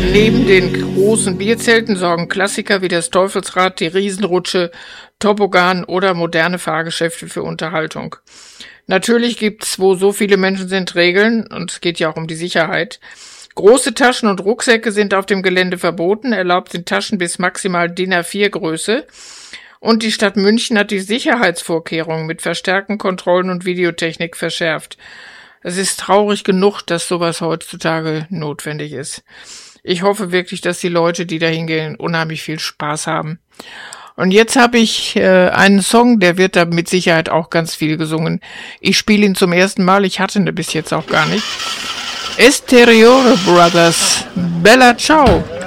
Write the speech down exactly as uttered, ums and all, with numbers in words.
Neben den großen Bierzelten sorgen Klassiker wie das Teufelsrad, die Riesenrutsche, Toboggan oder moderne Fahrgeschäfte für Unterhaltung. Natürlich gibt's, wo so viele Menschen sind, Regeln, und es geht ja auch um die Sicherheit. Große Taschen und Rucksäcke sind auf dem Gelände verboten, erlaubt sind Taschen bis maximal D I N A vier Größe. Und die Stadt München hat die Sicherheitsvorkehrungen mit verstärkten Kontrollen und Videotechnik verschärft. Es ist traurig genug, dass sowas heutzutage notwendig ist. Ich hoffe wirklich, dass die Leute, die da hingehen, unheimlich viel Spaß haben. Und jetzt habe ich äh, einen Song, der wird da mit Sicherheit auch ganz viel gesungen. Ich spiele ihn zum ersten Mal, ich hatte ihn bis jetzt auch gar nicht. Esteriore Brothers, Bella Ciao.